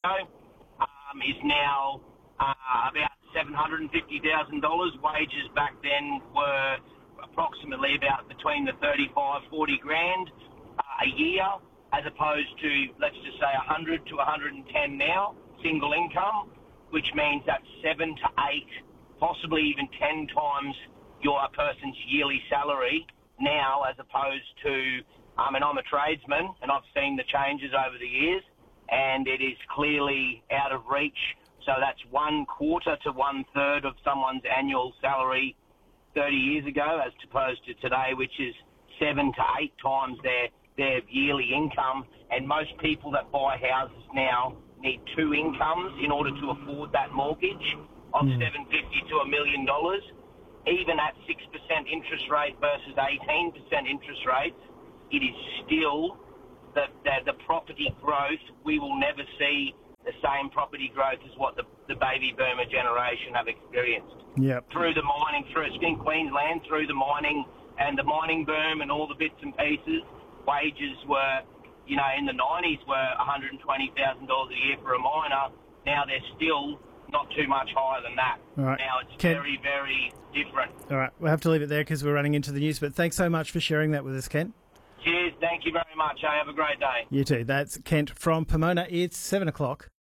ago, is now about $750,000. Wages back then were approximately about between the 35, 40 grand a year, as opposed to, let's just say, 100 to 110 now, single income, which means that's 7 to 8, possibly even 10 times your person's yearly salary now, as opposed to, and I'm a tradesman, and I've seen the changes over the years, and it is clearly out of reach. So that's 1/4 to 1/3 of someone's annual salary 30 years ago, as opposed to today, which is 7 to 8 times their yearly income. And most people that buy houses now need 2 incomes in order to afford that mortgage of $750,000 to $1 million. Even at 6% interest rate versus 18% interest rates, it is still the property growth. We will never see the same property growth as what the baby boomer generation have experienced. Yep. Through the mining, in Queensland, through the mining and the mining boom and all the bits and pieces, wages were, in the 90s were $120,000 a year for a miner. Now they're still not too much higher than that. All right. Now it's very, very different. All right, we'll have to leave it there because we're running into the news, but thanks so much for sharing that with us, Kent. Cheers. Thank you very much. Have a great day. You too. That's Kent from Pomona. It's 7 o'clock.